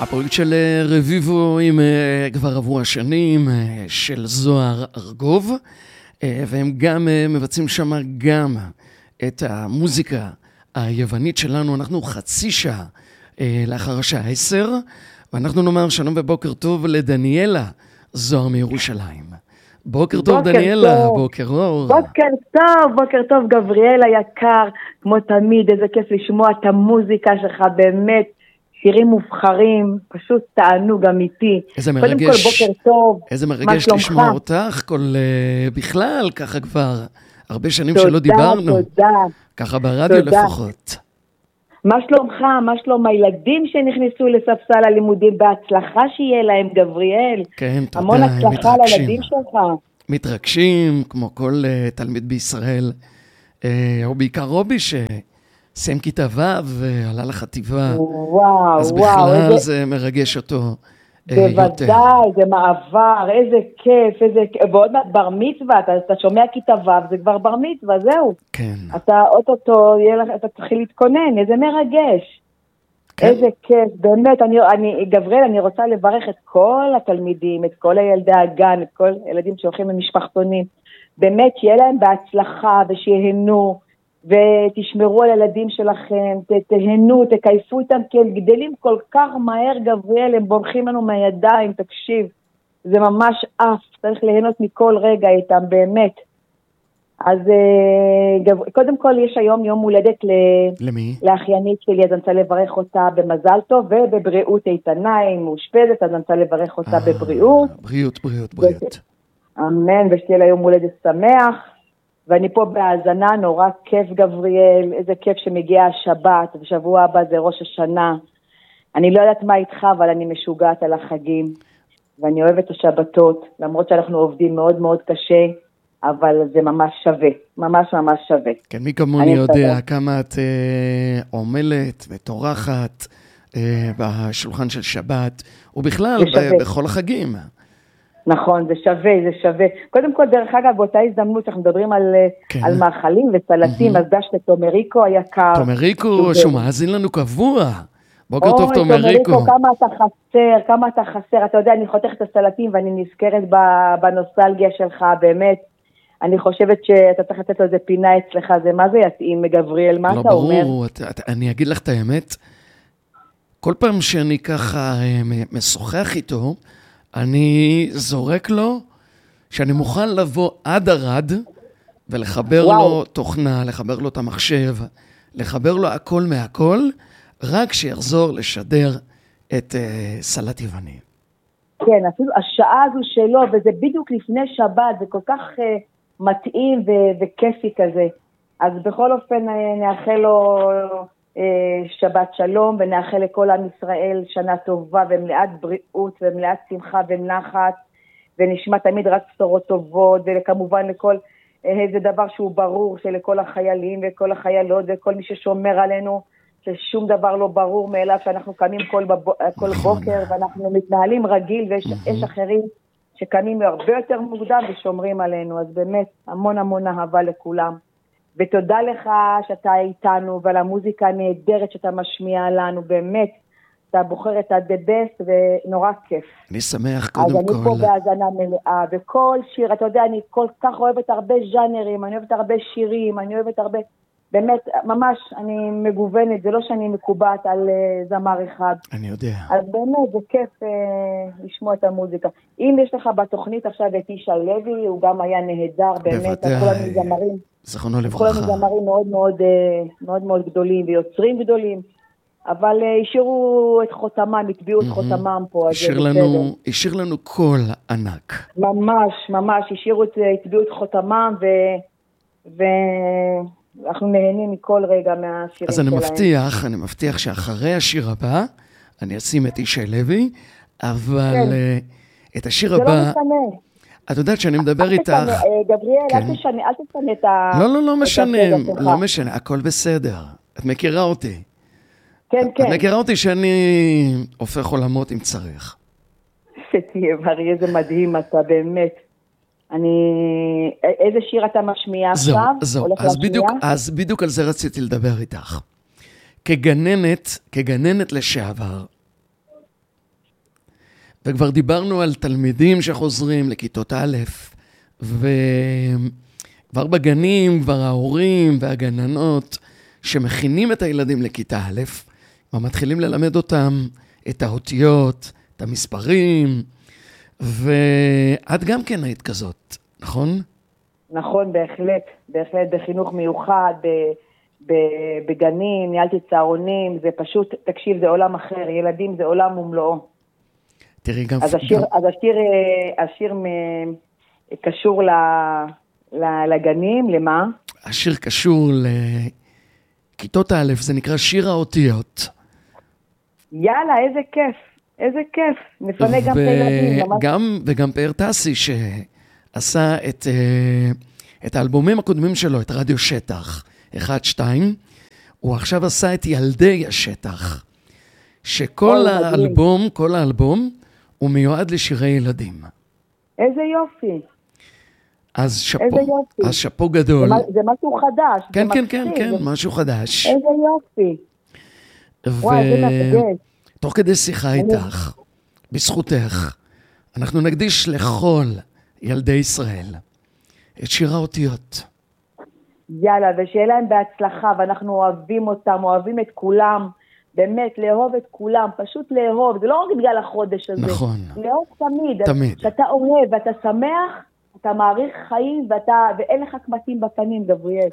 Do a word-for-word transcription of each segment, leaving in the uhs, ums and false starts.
הפרויקט של רביבו עם כבר עבור השנים של זוהר ארגוב, והם גם מבצעים שם גם את המוזיקה היוונית שלנו. אנחנו חצי שעה לאחר השעה עשר, ואנחנו נאמר שלום ובוקר טוב לדניאלה זוהר מירושלים. בוקר טוב בוקר דניאלה, טוב. בוקר אור. בוקר טוב, בוקר טוב גבריאל היקר, כמו תמיד, איזה כיף לשמוע את המוזיקה שלך, באמת, שירים מובחרים, פשוט תענוג אמיתי. איזה מרגש, קודם כל בוקר טוב. איזה מרגש לשמוע אותך, כל uh, בכלל, ככה כבר הרבה שנים תודה, שלא דיברנו. תודה, ככה ברדיו תודה. לפחות. מה שלומך? מה שלום הילדים שנכנסו לספסל הלימודים? בהצלחה שיהיה להם גבריאל. כן, תודה. המון הצלחה לילדים שלך. מתרגשים, כמו כל uh, תלמיד בישראל, uh, או בעיקר רובי שסיים כיתה ו' ועלה לחטיבה. וואו, אז וואו. בכלל איזה... זה מרגש אותו uh, בוודאי, יותר. זה מעבר, איזה כיף, איזה כיף. ועוד מעט בר מצווה, אתה, אתה שומע כיתה ו', זה כבר בר מצווה, זהו. כן. אתה אוטוטו, אתה צריך להתכונן, איזה מרגש. כן. איזה כיף, באמת, אני, אני, גבריאל, אני רוצה לברך את כל התלמידים, את כל הילדי הגן, את כל הילדים שהולכים למשפחתונים, באמת שיהיה להם בהצלחה ושיהנו, ותשמרו על הילדים שלכם, תהנו, תקייפו איתם, כי הם גדלים כל כך מהר גבריאל, הם בורחים לנו מהידיים, תקשיב, זה ממש אף, צריך ליהנות מכל רגע איתם, באמת. אז קודם כל יש היום יום הולדת למי? לאחיינית שלי, אז אני רוצה לברך אותה במזל טוב ובבריאות איתנה, היא מאושפזת, אז אני רוצה לברך אותה בבריאות. בריאות, בריאות, בריאות. אמן, ושתהיה לה יום הולדת שמח, ואני פה בהאזנה, נורא כיף גבריאל, איזה כיף שמגיעה השבת, ושבוע הבא זה ראש השנה. אני לא יודעת מה איתך, אבל אני משוגעת על החגים, ואני אוהבת את השבתות, למרות שאנחנו עובדים מאוד מאוד קשה, אבל זה ממש שווה, ממש ממש שווה. כן, מי כמוני יודע שווה. כמה את אה, עומלת וטורחת אה, בשולחן של שבת, ובכלל ב- בכל החגים. נכון, זה שווה, זה שווה. קודם כל, דרך אגב, באותה הזדמנות שאנחנו מדברים על, כן. על מאכלים וסלטים, mm-hmm. אז דש לתומריקו היקר. תומריקו, שהוא מאזין לנו קבוע. בוקר טוב, תומריקו. תומריקו, כמה אתה חסר, כמה אתה חסר. אתה יודע, אני חותכת את הסלטים ואני נזכרת בנוסטלגיה שלך, באמת. אני חושבת שאתה צריך לתת לו איזה פינה אצלך, זה מה זה יתאים, גבריאל, מה לא אתה ברור, אומר? את, את, אני אגיד לך את האמת, כל פעם שאני ככה משוחח איתו, אני זורק לו שאני מוכן לבוא עד הרד, ולחבר וואו. לו תוכנה, לחבר לו את המחשב, לחבר לו הכל מהכל, רק שיחזור לשדר את uh, סלט יווני. כן, אפילו השעה הזו שלו, וזה בדיוק לפני שבת, זה כל כך uh, מתאים ו- וכיפי כזה. אז בכל אופן נאחל לו uh, שבת שלום, ונאחל לכל עם ישראל שנה טובה ומלאת בריאות ומלאת שמחה ונחת, ונשמע תמיד רק בשורות טובות, וכמובן לכל איזה דבר שהוא ברור, שלכל החיילים וכל החיילות וכל מי ששומר עלינו, ששום דבר לא ברור מאליו, שאנחנו קמים כל, בב... כל בוקר ואנחנו מתנהלים רגיל, ויש mm-hmm. אחרים שקמים הרבה יותר מוקדם ושומרים עלינו, אז באמת המון המון אהבה לכולם. ותודה לך שאתה איתנו, ועל המוזיקה הנהדרת שאתה משמיע לנו, באמת, אתה בוחר את ה-the best ונורא כיף. אני שמח קודם כל. אז אני פה בהאזנה מלאה, וכל שיר, אתה יודע, אני כל כך אוהבת הרבה ז'אנרים, אני אוהבת הרבה שירים, אני אוהבת הרבה... באמת, ממש, אני מגוונת, זה לא שאני מקובעת על uh, זמר אחד. אני יודע. אז באמת, זה כיף uh, לשמוע את המוזיקה. אם יש לך בתוכנית עכשיו את ישי לוי, הוא גם היה נהדר, באמת, בוודאי. כל המזמרים. זכרונו לברכה. כל המזמרים מאוד מאוד, uh, מאוד מאוד גדולים, ויוצרים גדולים, אבל uh, השאירו את חותמם, התביאו את חותמם פה. השאיר לנו, השאיר לנו קול ענק. ממש, ממש, השאירו את, התביאו את חותמם, ו... ו... אנחנו נהנים מכל רגע מהשירים שלהם. אז אני מבטיח, אני מבטיח שאחרי השיר הבא, אני אשים את ישי לוי, אבל כן. את השיר הבא... זה לא משנה. את יודעת שאני מדבר איתך... אל תשנה, גבריאל, כן. אל תשנה, אל תשנה את ה... לא, לא, לא משנה, לא משנה, הכל בסדר. את מכירה אותי. כן, כן. את מכירה אותי שאני הופך עולמות אם צריך. שתהיה בריא, איזה מדהים אתה, באמת. אני... איזה שיר אתה משמיע זהו, עכשיו? זהו, אז בדיוק, אז בדיוק על זה רציתי לדבר איתך. כגננת, כגננת לשעבר, וכבר דיברנו על תלמידים שחוזרים לכיתות א', וכבר בגנים, כבר ההורים והגננות שמכינים את הילדים לכיתה א', ומתחילים ללמד אותם את האותיות, את המספרים, ואת גם כן היית כזאת, נכון? נכון, בהחלט, בהחלט בחינוך מיוחד, בגנים, ניהלתי צהרונים, זה פשוט, תקשיב, זה עולם אחר, ילדים זה עולם ומלואו. תראי גם... אז השיר, גם... אז השיר, השיר מ... קשור ל... ל... לגנים, למה? השיר קשור לכיתות א', זה נקרא שיר האותיות. יאללה, איזה כיף, איזה כיף. נפנה גם ו... את הילדים. גם, וגם פאר טסי שעשה את, את האלבומים הקודמים שלו, את רדיו שטח, אחד, שתיים, הוא עכשיו עשה את ילדי השטח, שכל האלבום, כל האלבום, הוא מיועד לשירי ילדים. איזה יופי. אז שפו, אז שפו גדול. זה, זה משהו חדש. כן, כן, כן, כן, משהו חדש. איזה יופי. ותוך כדי שיחה איתך, בזכותך, אנחנו נקדיש לכל ילדי ישראל את שיר האותיות. יאללה, ושיהיה להם בהצלחה, ואנחנו אוהבים אותם, אוהבים את כולם, באמת, לאהוב את כולם, פשוט לאהוב, זה לא רק בגלל החודש הזה. נכון. לאהוב תמיד. תמיד. שאתה אוהב, ואתה שמח, אתה מעריך חיים, ואתה, ואין לך קמטים בפנים, גבריאל.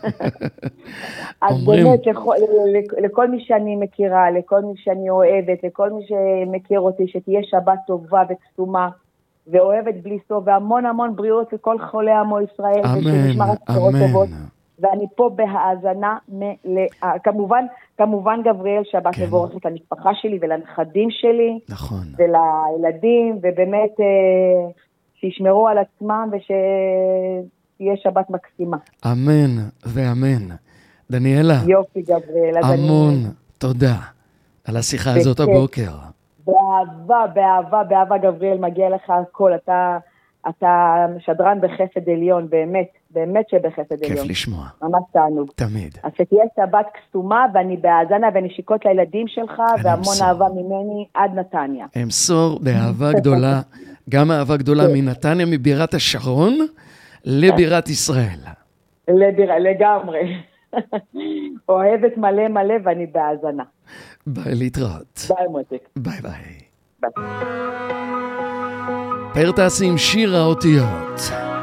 אז באמת, לכל, לכל מי שאני מכירה, לכל מי שאני אוהבת, לכל מי שמכיר אותי, שתהיה שבת טובה וקסומה, ואוהבת בלי סוף, והמון המון בריאות לכל חולי עמו ישראל. אמן, אמן. ואני פה בהאזנה מלאה. כמובן, כמובן גבריאל, שבת כן. מבורכת למשפחה שלי ולנכדים שלי. נכון. ולילדים, ובאמת אה, שישמרו על עצמם ושתהיה שבת מקסימה. אמן ואמן. דניאלה. יופי גבריאל. המון אני... תודה על השיחה בכ... הזאת הבוקר. באהבה, באהבה, באהבה גבריאל, מגיע לך הכל. אתה... אתה שדרן בחסד עליון, באמת, באמת שבחסד עליון. כיף לשמוע. ממש תענוג. תמיד. אז שתהיה שבת קסומה, ואני בהאזנה ונשיקות לילדים שלך, והמון אהבה ממני עד נתניה. אמסור באהבה גדולה, גם אהבה גדולה מנתניה, מבירת השרון, לבירת ישראל. לבירה, לגמרי. אוהבת מלא מלא, ואני בהאזנה. ביי, להתראות. ביי מותק. ביי ביי. ביי. פאר טסי עם שיר האותיות.